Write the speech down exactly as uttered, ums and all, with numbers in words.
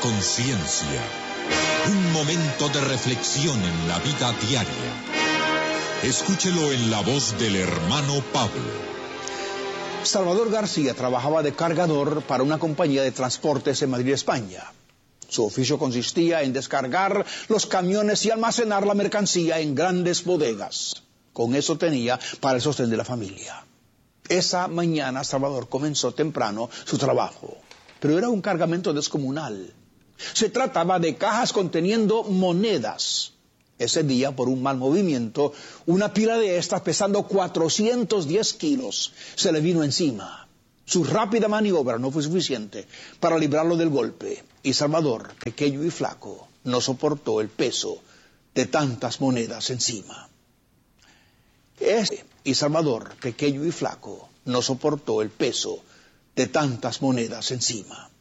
conciencia. Un momento de reflexión en la vida diaria. Escúchelo en la voz del hermano Pablo. Salvador García trabajaba de cargador para una compañía de transportes en Madrid, España. Su oficio consistía en descargar los camiones y almacenar la mercancía en grandes bodegas. Con eso tenía para el sostén de la familia. Esa mañana Salvador comenzó temprano su trabajo, pero era un cargamento descomunal. Se trataba de cajas conteniendo monedas. Ese día, por un mal movimiento, una pila de estas pesando cuatrocientos diez kilos se le vino encima. Su rápida maniobra no fue suficiente para librarlo del golpe, y Salvador, pequeño y flaco, no soportó el peso de tantas monedas encima. Este, y Salvador, pequeño y flaco, no soportó el peso de tantas monedas encima.